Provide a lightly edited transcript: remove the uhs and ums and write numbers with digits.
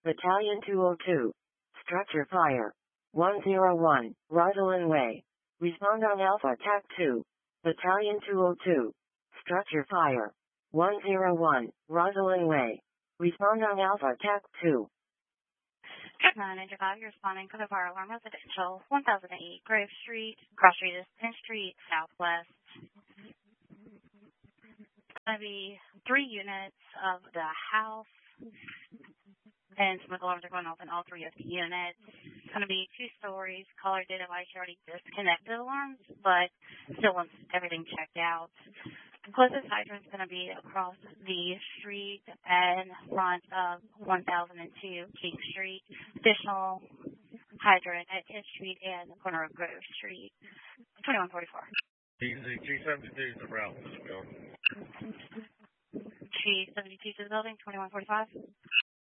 Battalion 202. Structure fire. 101, Rosalind Way. Respond on Alpha TAC 2. Battalion 202. Structure fire. 101, Rosalind Way. Respond on Alpha TAC 2. Good 995, you're responding to the fire alarm residential, 1008 Grove Street. Cross Street is 10th Street, Southwest. It's going to be 3 units of the house, and smoke alarms are going off in all 3 of the units. It's going to be 2 stories. Caller did advise you already disconnected alarms, but still wants everything checked out. The closest hydrant is going to be across the street and front of 1002 King Street. Additional hydrant at 10th Street and the corner of Grove Street. 2144. G72 is the route to the building. G72 to the building, 2145.